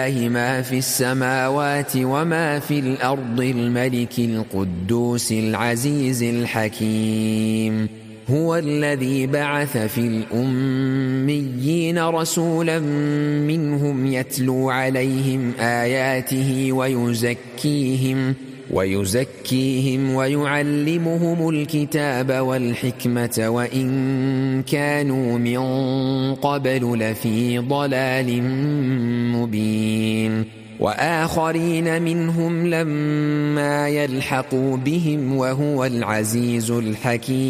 ما في السماوات وما في الأرض الملك القدوس العزيز الحكيم. هو الذي بعث في الأميين رسولا منهم يتلو عليهم آياته ويزكيهم ويعلمهم الكتاب والحكمة وإن كانوا من قبل لفي ضلال مبين. وآخرين منهم لما يلحقوا بهم وهو العزيز الحكيم.